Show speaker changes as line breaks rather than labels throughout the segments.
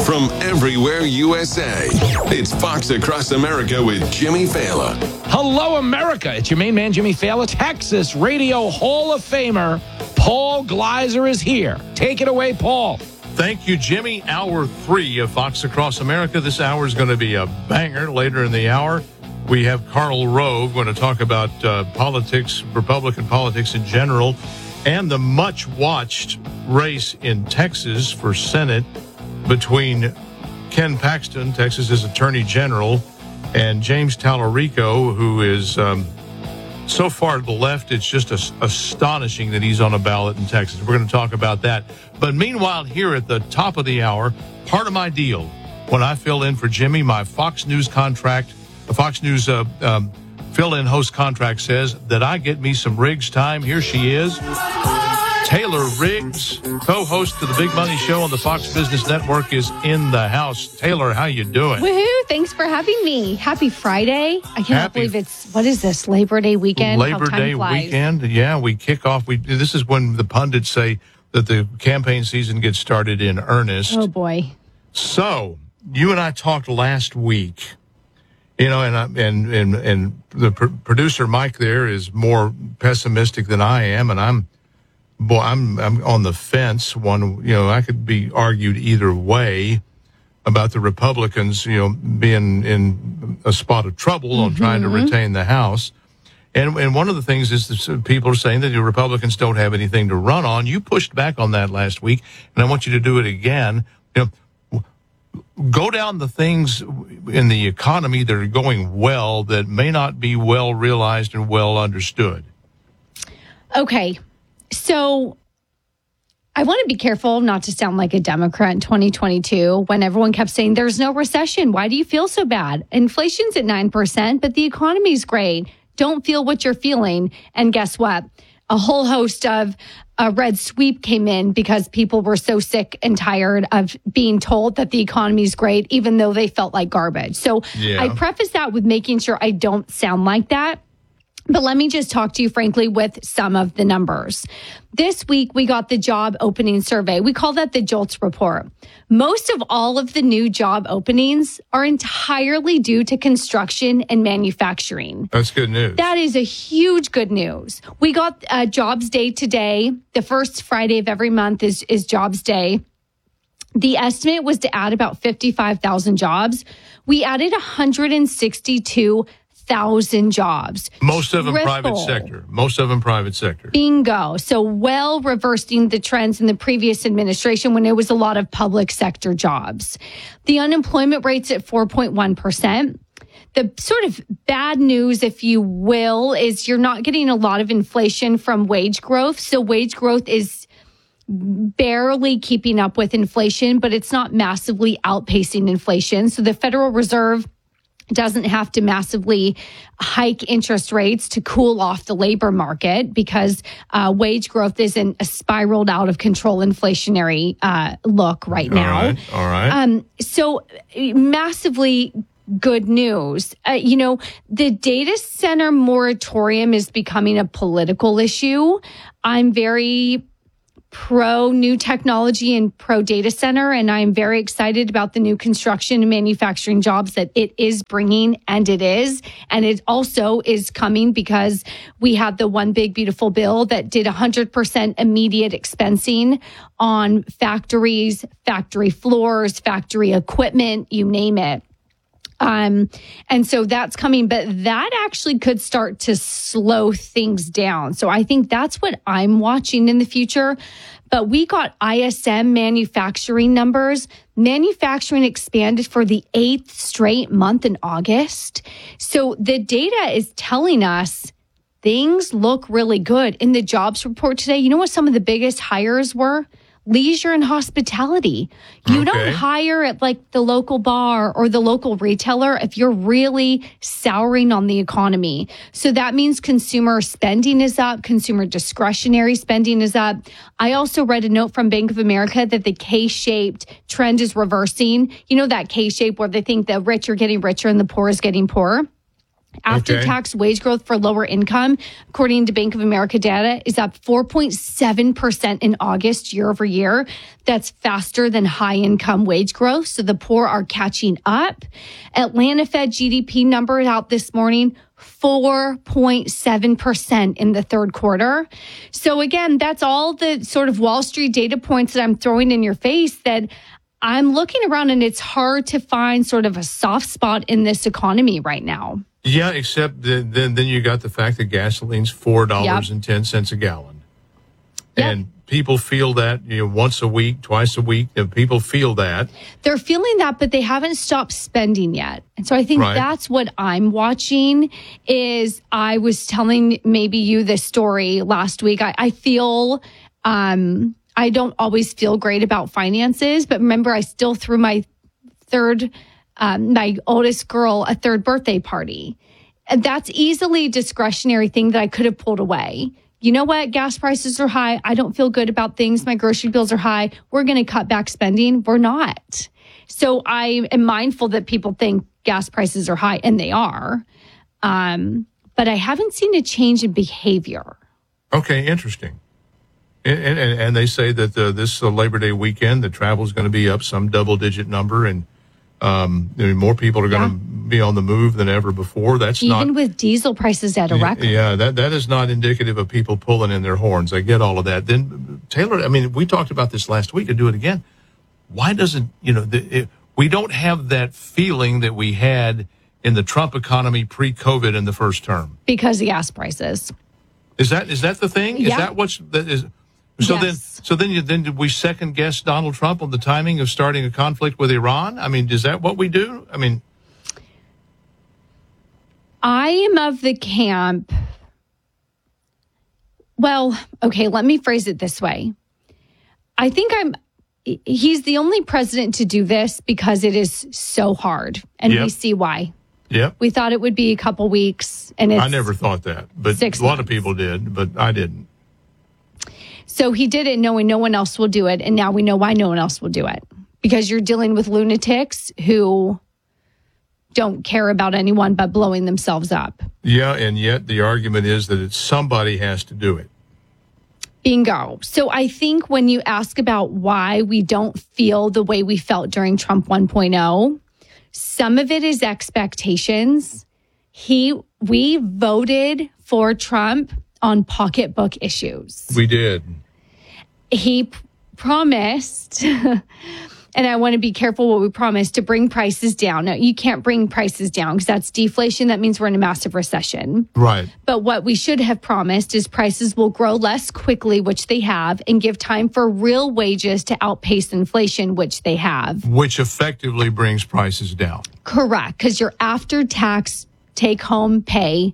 from everywhere USA. It's Fox Across America with Jimmy Fallon.
Hello, America. It's your main man, Jimmy Fallon. Texas Radio Hall of Famer Paul Gleiser is here. Take it away, Paul.
Thank you, Jimmy. Hour 3 of Fox Across America. This hour is going to be a banger. Later in the hour, we have Karl Rove going to talk about politics, Republican politics in general, and the much-watched race in Texas for Senate between Ken Paxton, Texas's Attorney General, and James Tallarico, who is so far to the left, it's just astonishing that he's on a ballot in Texas. We're going to talk about that. But meanwhile, here at the top of the hour, part of my deal, when I fill in for Jimmy, my Fox News contract, the Fox News fill-in host contract says that I get me some Riggs time. Here she is. Taylor Riggs, co-host of the Big Money Show on the Fox Business Network, is in the house. Taylor, how you doing?
Woohoo! Thanks for having me. Happy Friday. I cannot believe it's, what is this, Labor Day weekend?
Labor Day weekend. Yeah, we kick off. This is when the pundits say that the campaign season gets started in earnest.
Oh, boy.
So, you and I talked last week, you know, and the producer Mike there is more pessimistic than I am, and I'm on the fence. I could be argued either way about the Republicans, being in a spot of trouble on trying to retain the House. And one of the things is that people are saying that the Republicans don't have anything to run on. You pushed back on that last week, and I want you to do it again. Go down the things in the economy that are going well that may not be well realized and well understood.
Okay. So I want to be careful not to sound like a Democrat in 2022 when everyone kept saying there's no recession. Why do you feel so bad? Inflation's at 9%, but the economy's great. Don't feel what you're feeling. And guess what? A whole host of a red sweep came in because people were so sick and tired of being told that the economy's great, even though they felt like garbage. So I preface that with making sure I don't sound like that. But let me just talk to you frankly with some of the numbers. This week, we got the job opening survey. We call that the JOLTS report. Most of all of the new job openings are entirely due to construction and manufacturing.
That's good news.
That is a huge good news. We got Jobs Day today. The first Friday of every month is Jobs Day. The estimate was to add about 55,000 jobs. We added 162,000 jobs.
Most of them private sector.
Bingo. So well reversing the trends in the previous administration when it was a lot of public sector jobs. The unemployment rate's at 4.1%. The sort of bad news, if you will, is you're not getting a lot of inflation from wage growth. So wage growth is barely keeping up with inflation, but it's not massively outpacing inflation. So the Federal Reserve doesn't have to massively hike interest rates to cool off the labor market because wage growth isn't a spiraled out of control inflationary look right now.
All right.
So massively good news. The data center moratorium is becoming a political issue. I'm very pro new technology and pro data center. And I'm very excited about the new construction and manufacturing jobs that it is bringing. And it also is coming because we had the one big beautiful bill that did 100% immediate expensing on factories, factory floors, factory equipment, you name it. And so that's coming, but that actually could start to slow things down. So I think that's what I'm watching in the future. But we got ISM manufacturing numbers. Manufacturing expanded for the 8th straight month in August. So the data is telling us things look really good. In the jobs report today, you know what some of the biggest hires were? Leisure and hospitality. You don't hire at like the local bar or the local retailer if you're really souring on the economy. So that means consumer spending is up, consumer discretionary spending is up. I also read a note from Bank of America that the K-shaped trend is reversing. You know that K-shape where they think the rich are getting richer and the poor is getting poorer? After-tax wage growth for lower income, according to Bank of America data, is up 4.7% in August year over year. That's faster than high-income wage growth, so the poor are catching up. Atlanta Fed GDP number out this morning, 4.7% in the third quarter. So again, that's all the sort of Wall Street data points that I'm throwing in your face that I'm looking around and it's hard to find sort of a soft spot in this economy right now.
Yeah, except then you got the fact that gasoline's $4.10 a gallon.
Yep.
And people feel that, once a week, twice a week, and people feel that.
They're feeling that, but they haven't stopped spending yet. And so I think that's what I'm watching is I was telling maybe you this story last week. I feel, I don't always feel great about finances, but remember, I still threw my oldest girl a third birthday party. And that's easily a discretionary thing that I could have pulled away. You know what? Gas prices are high. I don't feel good about things. My grocery bills are high. We're going to cut back spending. We're not. So I am mindful that people think gas prices are high, and they are. But I haven't seen a change in behavior. Okay,
interesting. And they say that this Labor Day weekend, the travel is going to be up some double-digit number, and more people are going to be on the move than ever before. That's
even
not,
with diesel prices at a record.
Yeah, that is not indicative of people pulling in their horns. I get all of that. Then Taylor, we talked about this last week and do it again. Why doesn't we don't have that feeling that we had in the Trump economy pre-COVID in the first term?
Because of gas prices.
Is that the thing?
Yeah.
Is that what's that is? So
yes.
then did we second guess Donald Trump on the timing of starting a conflict with Iran? Is that what we do?
I am of the camp. Well, okay, let me phrase it this way. I think he's the only president to do this because it is so hard. And we see why.
Yep.
We thought it would be a couple weeks. And I
never thought that, but a lot of people did, but I didn't.
So he did it knowing no one else will do it. And now we know why no one else will do it. Because you're dealing with lunatics who don't care about anyone but blowing themselves up.
Yeah, and yet the argument is that somebody has to do it.
Bingo. So I think when you ask about why we don't feel the way we felt during Trump 1.0, some of it is expectations. We voted for Trump on pocketbook issues.
We did.
He promised, and I want to be careful what we promised, to bring prices down. Now, you can't bring prices down because that's deflation. That means we're in a massive recession.
Right.
But what we should have promised is prices will grow less quickly, which they have, and give time for real wages to outpace inflation, which they have.
Which effectively brings prices down.
Correct, because your after-tax take-home pay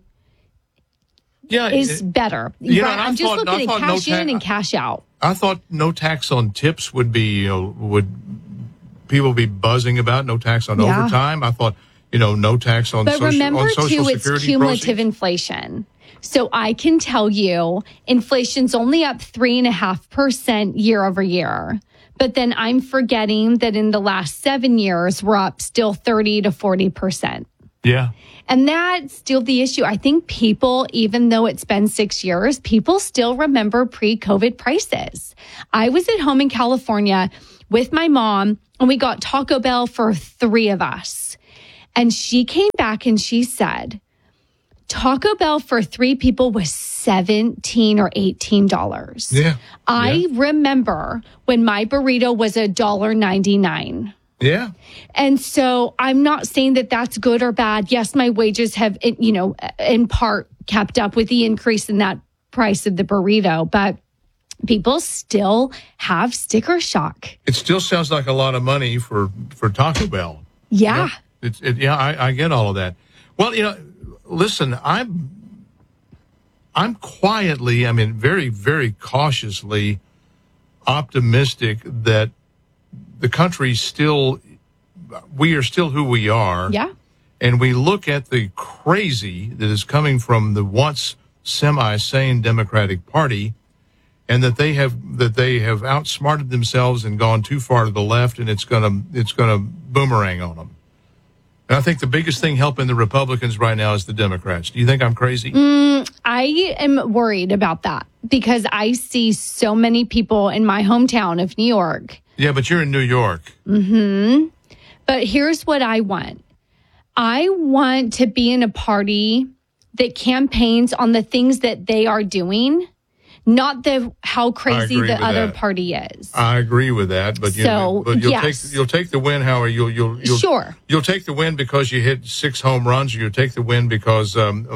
is better. I'm just looking at cash in and cash out.
I thought no tax on tips would be, would people be buzzing about, no tax on overtime. I thought, no tax on social security. But remember, too,
it's cumulative inflation. So I can tell you inflation's only up 3.5% year over year. But then I'm forgetting that in the last 7 years, we're up still 30 to 40%.
Yeah.
And that's still the issue. I think people, even though it's been 6 years, people still remember pre-COVID prices. I was at home in California with my mom, and we got Taco Bell for 3 of us. And she came back and she said, Taco Bell for 3 people was $17 or $18.
Yeah.
I remember when my burrito was $1.99.
Yeah.
And so I'm not saying that that's good or bad. Yes, my wages have, in part kept up with the increase in that price of the burrito, but people still have sticker shock.
It still sounds like a lot of money for Taco Bell.
Yeah.
I get all of that. Well, listen, I'm quietly, very, very cautiously optimistic that the country's we are still who we are.
Yeah.
And we look at the crazy that is coming from the once semi-sane Democratic Party, and that they have outsmarted themselves and gone too far to the left, and it's gonna boomerang on them. And I think the biggest thing helping the Republicans right now is the Democrats. Do you think I'm crazy?
I am worried about that because I see so many people in my hometown of New York.
Yeah, but you're in New York.
But here's what I want. I want to be in a party that campaigns on the things that they are doing, not how crazy the other party is.
I agree with that, but you'll take the win. How you'll take the win because you hit 6 home runs, or you'll take the win because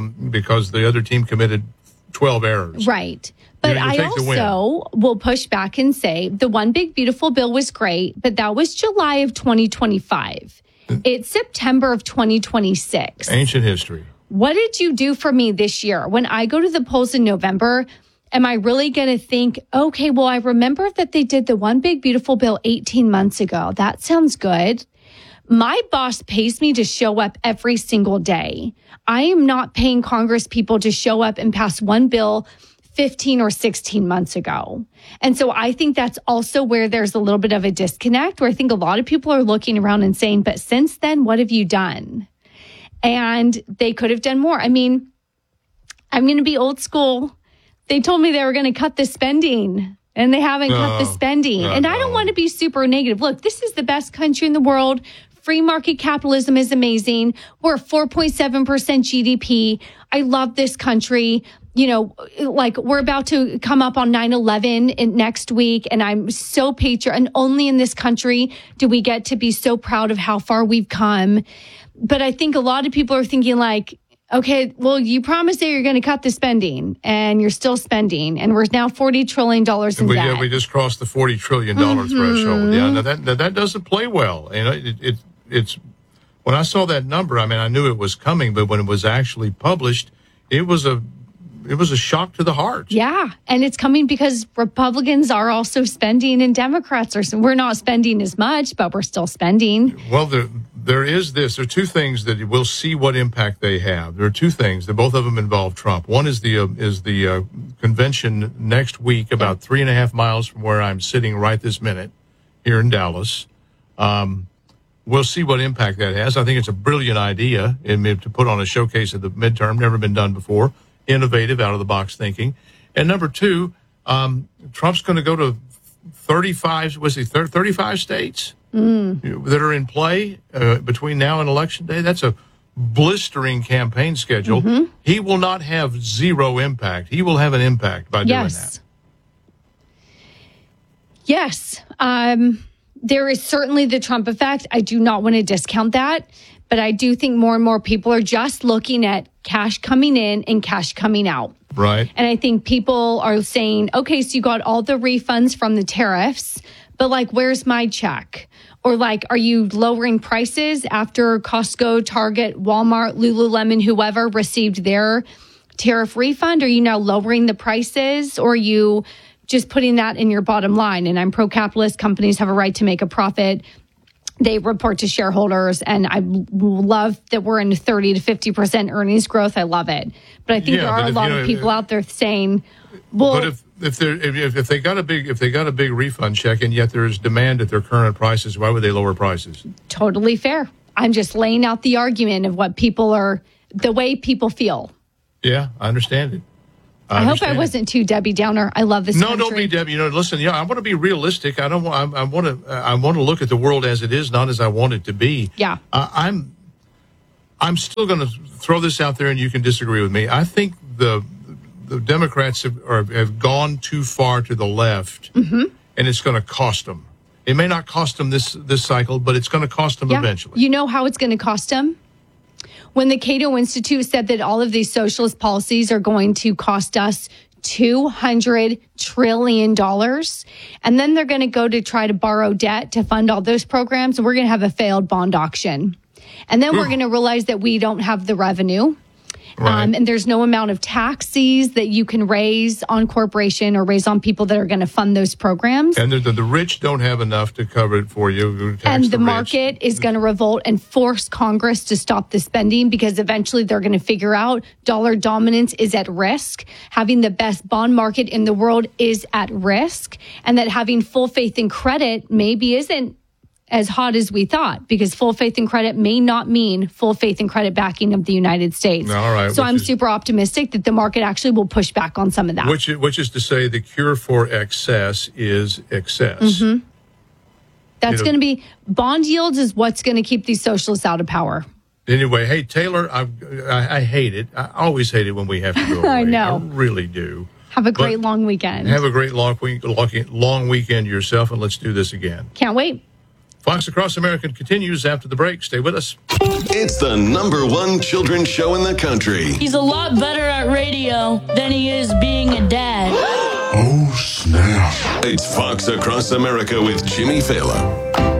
the other team committed 12 errors.
Right. But I also will push back and say the One Big Beautiful Bill was great, but that was July of 2025. It's September of 2026.
Ancient history.
What did you do for me this year? When I go to the polls in November, am I really going to think, okay, well, I remember that they did the One Big Beautiful Bill 18 months ago. That sounds good. My boss pays me to show up every single day. I am not paying Congress people to show up and pass one bill 15 or 16 months ago. And so I think that's also where there's a little bit of a disconnect, where I think a lot of people are looking around and saying, but since then, what have you done? And they could have done more. I mean, I'm going to be old school. They told me they were going to cut the spending, and they haven't cut the spending. And I don't want to be super negative. Look, this is the best country in the world. Free market capitalism is amazing. We're 4.7% GDP. I love this country. You know, like we're about to come up on 9/11 next week, and I'm so patriotic. And only in this country do we get to be so proud of how far we've come. But I think a lot of people are thinking like, okay, well, you promised that you're going to cut the spending, and you're still spending, and we're now $40 trillion in debt.
Yeah, we just crossed the $40 trillion threshold. Yeah, now that doesn't play well. You know, it's when I saw that number, I mean, I knew it was coming, but when it was actually published, it was a shock to the heart.
Yeah, and it's coming because Republicans are also spending, and Democrats are. We're not spending as much, but we're still spending.
Well, there is this. There are two things that we'll see what impact they have. There are two things that both of them involve Trump. One is the convention next week, about 3.5 miles from where I'm sitting right this minute here in Dallas. We'll see what impact that has. I think it's a brilliant idea to put on a showcase of the midterm, never been done before. Innovative, out of the box thinking. And number two, Trump's going to go to 35 states that are in play between now and Election Day. That's a blistering campaign schedule. Mm-hmm. He will not have zero impact. He will have an impact by doing that.
Yes. There is certainly the Trump effect. I do not want to discount that. But I do think more and more people are just looking at cash coming in and cash coming out.
Right.
And I think people are saying, okay, so you got all the refunds from the tariffs, but like, where's my check? Or like, are you lowering prices after Costco, Target, Walmart, Lululemon, whoever received their tariff refund? Are you now lowering the prices, or are you just putting that in your bottom line? And I'm pro-capitalist. Companies have a right to make a profit. They report to shareholders, and I love that we're in 30 to 50% earnings growth. I love it. But I think there are a lot of people out there saying, well,
but if they got a big refund check, and yet there is demand at their current prices, why would they lower prices?
Totally fair. I'm just laying out the argument of what people are, the way people feel.
Yeah, I understand it.
I hope I wasn't too Debbie Downer. I love this country.
No, don't be Debbie. You know, listen. Yeah, I want to be realistic. I want to look at the world as it is, not as I want it to be.
Yeah.
I'm still going to throw this out there, and you can disagree with me. I think the Democrats have gone too far to the left, and it's going to cost them. It may not cost them this cycle, but it's going to cost them eventually.
You know how it's going to cost them? When the Cato Institute said that all of these socialist policies are going to cost us $200 trillion, and then they're going to go to try to borrow debt to fund all those programs, and we're going to have a failed bond auction. And then we're going to realize that we don't have the revenue.
Right.
And there's no amount of taxes that you can raise on corporation or raise on people that are going to fund those programs.
And the rich don't have enough to cover it for you.
And the market is going to revolt and force Congress to stop the spending, because eventually they're going to figure out dollar dominance is at risk. Having the best bond market in the world is at risk. And that having full faith in credit maybe isn't as hot as we thought, because full faith and credit may not mean full faith and credit backing of the United States.
All right.
So I'm super optimistic that the market actually will push back on some of that.
Which is to say the cure for excess is excess.
Mm-hmm. That's going to be bond yields is what's going to keep these socialists out of power.
Anyway, hey, Taylor, I hate it. I always hate it when we have to go away.
I know.
I really do.
Have a great long weekend.
Have a great long weekend yourself, and let's do this again.
Can't wait.
Fox Across America continues after the break. Stay with us.
It's the #1 children's show in the country.
He's a lot better at radio than he is being a dad.
Oh, snap. It's Fox Across America with Jimmy Fallon.